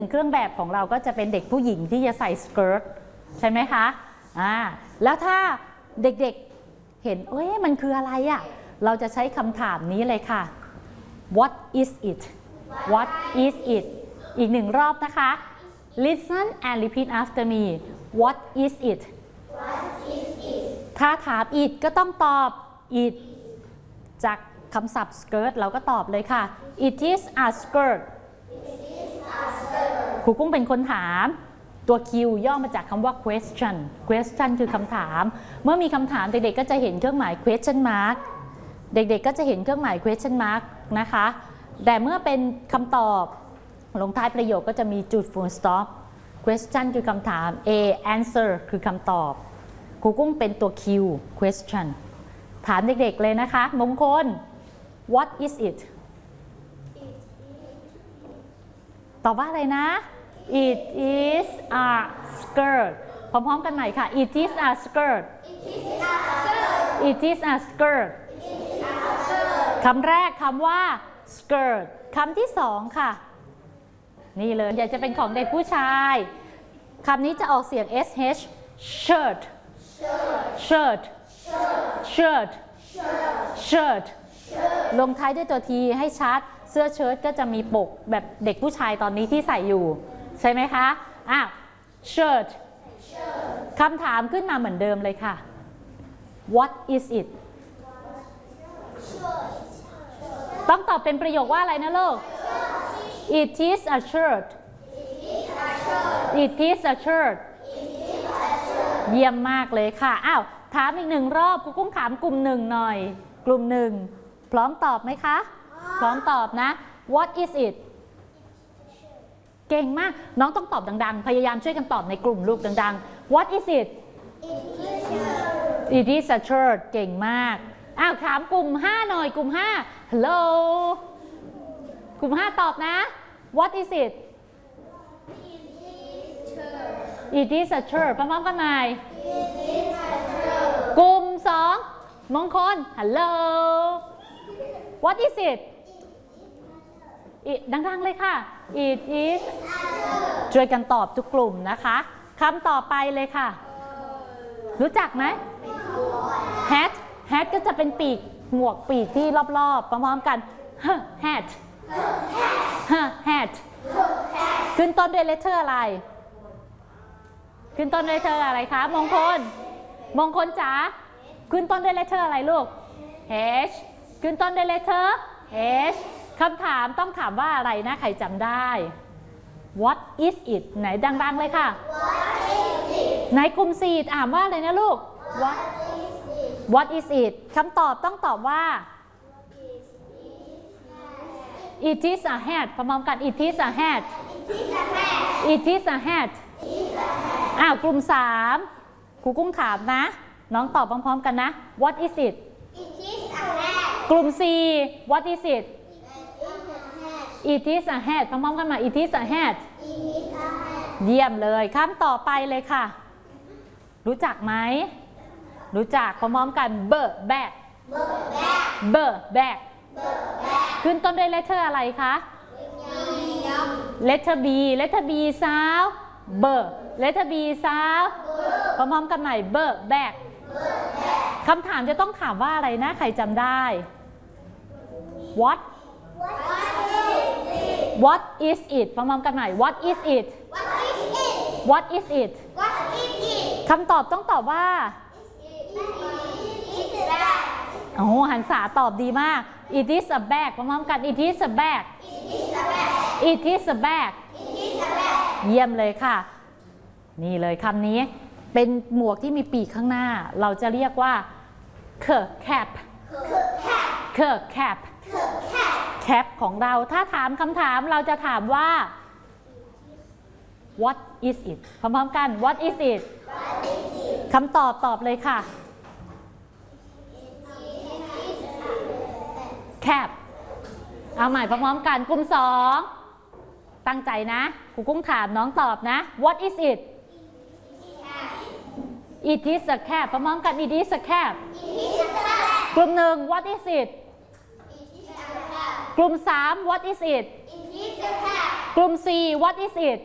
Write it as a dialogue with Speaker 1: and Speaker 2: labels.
Speaker 1: เครื่องแบบของเราก็จะเป็นเด็กผู้หญิงที่จะใส่สเกิร์ตใช่ไหมคะแล้วถ้าเด็กๆเห็นมันคืออะไรเราจะใช้คำถามนี้เลยค่ะ What is it What is it อีกหนึ่งรอบนะคะ Listen and repeat after me What is it ถ้าถาม it ก็ต้องตอบ it จากคำศัพท์ skirt เราก็ตอบเลยค่ะ It is a skirt ครูกุ้งเป็นคนถามตัว Q ย่อมาจากคำว่า question คือคำถามเมื่อมีคำถามเด็กๆก็จะเห็นเครื่องหมาย question mark เด็กๆก็จะเห็นเครื่องหมาย question mark นะคะแต่เมื่อเป็นคำตอบลงท้ายประโยคก็จะมีจุด full stop question คือคำถาม A answer คือคำตอบครูกุ้งเป็นตัว Q question ถามเด็กๆเลยนะคะมงคล What is it ตอบว่าอะไรนะ It is a skirt พร้อมๆกันใหม่ค่ะ It is a skirt It is a skirt คำแรกคำว่า skirt คำที่สองค่ะนี่เลยอยากจะเป็นของเด็กผู้ชายคำนี้จะออกเสียง sh shirt shirt shirt shirt ลงท้ายด้วยตัว t ให้ชัดเสื้อเชิ้ตก็จะมีปกแบบเด็กผู้ชายตอนนี้ที่ใส่อยู่ใช่ไหมคะshirt คำถามขึ้นมาเหมือนเดิมเลยค่ะ What is it ต้องตอบเป็นประโยคว่าอะไรนะลูก It is a shirt It is a shirt เยี่ยมมากเลยค่ะถามอีกหนึ่งรอบครูกุ้งถามกลุ่มหนึ่งหน่อยกลุ่มหนึ่งพร้อมตอบไหมคะพร้อมตอบนะ What is it เก่งมากน้องต้องตอบดังๆพยายามช่วยกันตอบในกลุ่มลูกดังๆ What is it It is a shirt เก่งมากถามกลุ่ม5หน่อยกลุ่ม5 Hello กลุ่ม5ตอบนะ What is it It is a shirt พร้อมๆกันใหม่กลุ่ม2มงคล Hello What is it ดังๆเลยค่ะ It is ช่วยกันตอบทุกกลุ่มนะคะคำต่อไปเลยค่ะรู้จักไหม hat ก็จะเป็นปีกหมวกปีกที่รอบๆพร้อมๆกัน hat ขึ้นต้นด้วยเลตเตอร์อะไรขึ้นต้นด้วยเลตเตอร์อะไรคะมงคลจ๋าขึ้นต้นด้วยเลตเตอร์อะไรลูก H ขึ้นต้นด้วยเลตเตอร์ H คำถามต้องถามว่าอะไรนะใครจำได้ What is it ไหนดังๆเลยค่ะ ไหนกลุ่ม4ถามว่าอะไรนะลูก What is it คำตอบต้องตอบว่า It is a hat พร้อมๆกัน It is a hat It is a hat กลุ่ม3ครูกุ้งถามนะน้องตอบพร้อมๆกันนะ What is it กลุ่ม4 What is it It is a hat พร้อมๆกันมา It is a hat เยี่ยมเลยคำต่อไปเลยค่ะรู้จักไหมรู้จักพร้อมๆกัน back ขึ้นต้นด้วย letter อะไรคะ letter B sound letter B sound พร้อมๆกันใหม่ back คำถามจะต้องถามว่าอะไรนะใครจำได้ What is it พร้อมๆกันใหม่ What is it What is it คำตอบต้องตอบว่าหันษาตอบดีมาก It is a bag พร้อมๆกัน It is a bag It is a bag เยี่ยมเลยค่ะนี่เลยคำนี้เป็นหมวกที่มีปีกข้างหน้าเราจะเรียกว่า cap ของเราถ้าถามคำถามเราจะถามว่า What is it พร้อมๆกัน What is it คำตอบเลยค่ะ cap เอาใหม่พร้อมๆกันกลุ่ม2ตั้งใจนะครูกุ้งถามน้องตอบนะ What is it It is a cap พร้อมๆกัน It is a cap กลุ่ม1 What is it กลุ่ม3 What is it กลุ่ม C what is it